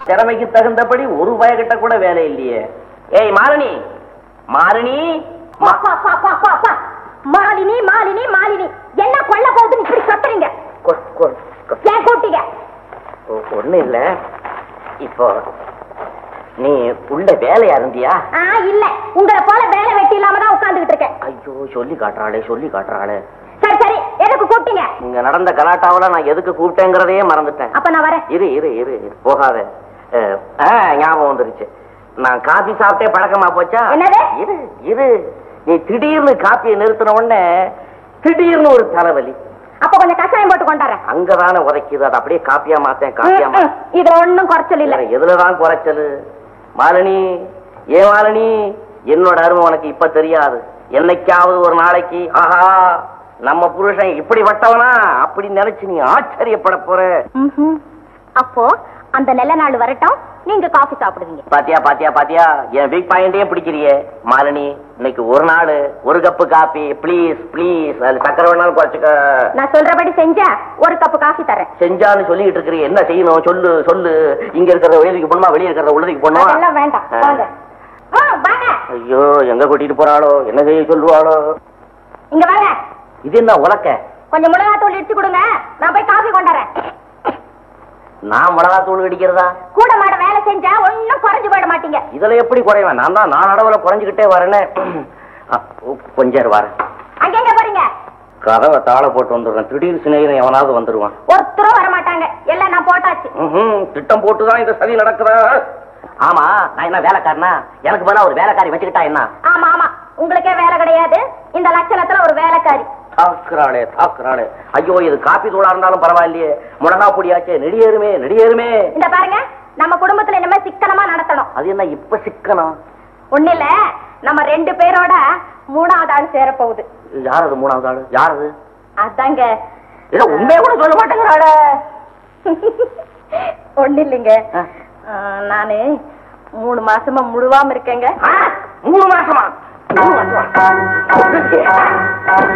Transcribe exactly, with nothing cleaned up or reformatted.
திறமைக்கு தகுந்தபடி ஒரு பயக்கிட்ட கூட வேலை இல்லையே. ஏய் மாலினி, மாலினி, மாலினி, மாலினி, மாலினி, என்ன கொல்ல போகுதுன்னு இப்படி கத்துறீங்க? ஏன் கூட்டிங்க? ஒண்ணு இல்ல, இப்போ நீ உள்ள வேலையா இருந்தியா? இல்ல, உங்களை போல வேலை வெட்டி இல்லாம தான் உட்கார்ந்துகிட்டு இருக்கேன். ஐயோ, சொல்லி காட்டுறாளே சொல்லி காட்டுறாளே. சரி சரி, எதுக்கு கூப்பிட்டீங்க? இங்க நடந்த கலாட்டாவில நான் எதுக்கு கூப்பிட்டேங்கிறதையே மறந்துட்டேன். அப்ப நான் வரேன். இரு இரு இரு போகாத. ஞாபகம் வந்துருச்சு, நான் காபி சாப்பிட்டே பழக்கமா போச்சா? என்னது? இரு இரு, நீ திடீர்னு காப்பியை நிறுத்தின உடனே திடீர்னு ஒரு தலைவலி. அப்ப கொஞ்சம் கஷாயம் போட்டு கொண்டாறேன். அங்கதானே உதைக்குது, அது அப்படியே காப்பியா மாத்தேன். காப்பியா மாத்தேன். இதுல ஒண்ணும் குறைச்சல் இல்ல. எதுலதான் குறைச்சல்? மாலினி, ஏ மாலினி, என்னோட அருமை உனக்கு இப்ப தெரியாது. என்னைக்காவது ஒரு நாளைக்கு ஆஹா நம்ம புருஷன் இப்படி வட்டவனா அப்படி நினைச்சு நீ ஆச்சரியப்பட போற. அப்போ அந்த நல்ல நாள் வரட்டும், நீங்க காஃபி சாப்பிடுவீங்க. பாத்தியா பாத்தியா பாத்தியா, என் வீக் பாயிண்டே பிடிக்கிறியே. மாலினி, இன்னைக்கு ஒரு நாள் ஒரு கப்பு காபி ப்ளீஸ் ப்ளீஸ். அது சக்கரை வேணாலும் குறைச்சுக்க. நான் சொல்றபடி செஞ்சா ஒரு கப்பு காஃபி தரேன். செஞ்சான்னு சொல்லிட்டு இருக்கிறீ, என்ன செய்யணும் சொல்லு சொல்லு. இங்க இருக்கிற உயர்வுக்கு போனோமா, வெளியே இருக்கிற உள்ளதுக்கு போனோமா? எல்லாம் வேண்டாம். ஐயோ, எங்க கூட்டிட்டு போறாளோ, என்ன செய்ய சொல்லுவாளோ. இங்க வாங்க. இது என்ன உலக்க? கொஞ்சம் மிளகாத்தூள் இடிச்சு கொடுங்க, நான் போய் காஃபி கொண்டாறேன். நான் மிளகாத்தூள் இடிக்கிறதா? கூட மாட வேலை செஞ்சா ஒன்னும் குறைஞ்சு போயிட மாட்டீங்க. இதுல எப்படி குறைவேன்? நான் தான் நான் அளவுல குறைஞ்சுக்கிட்டே வரேன்னு. கொஞ்சம் வரேன். அங்க போறீங்க? கதவை தாள போட்டு வந்துடுறேன். திடீர் சிநேகிதன் எவனாவது வந்துருவான். ஒருத்தரும் வர மாட்டாங்க, எல்லாம் நான் போட்டாச்சு. திட்டம் போட்டுதான் இந்த சதி நடக்குதா? ஆமா, நான் என்ன வேலைக்காரனா? எனக்கு பதிலா ஒரு வேலைக்காரி வச்சுக்கிட்டா என்ன? ஆமா ஆமா, உங்களுக்கே வேலை கிடையாது, இந்த லட்சணத்துல ஒரு வேலைக்காரி. தாக்குறாளே தாக்குறாளே. ஐயோ, இது காப்பி தூளா இருந்தாலும் பரவாயில்லையே, முடங்கா பொடியாச்சே. நெடியேறுமே நெடியேறுமே. இந்த பாருங்க, நம்ம குடும்பத்துல இனிமே சிக்கனமா நடத்தணும். அது என்ன இப்ப சிக்கனம்? ஒண்ணு இல்ல, நம்ம ரெண்டு பேரோட மூணாவது ஆள் சேர போகுது. யாரது மூணாவது ஆளு? யாரது? அதாங்க. இத உண்மையை கூட சொல்ல மாட்டேங்கிறாள. ஒண்ணு இல்லைங்க, நானு மூணு மாசமா முழுவாம இருக்கேங்க. மூணு மாசமா? மூணு மாசமா?